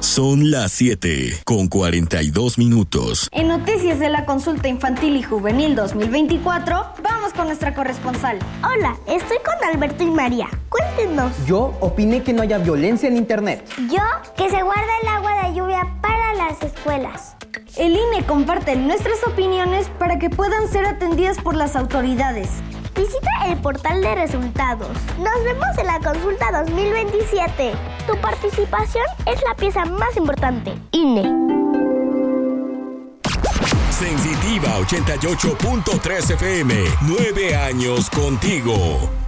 Son las 7:42. En noticias de la consulta infantil y juvenil 2024, vamos con nuestra corresponsal. Hola, estoy con Alberto y María. Cuéntenos. Yo opiné que no haya violencia en internet. Yo, que se guarda el agua de lluvia para las escuelas. El INE comparte nuestras opiniones para que puedan ser atendidas por las autoridades. Visita el portal de resultados. Nos vemos en la consulta 2027. Tu participación es la pieza más importante. INE. Sensitiva 88.3 FM. 9 años contigo.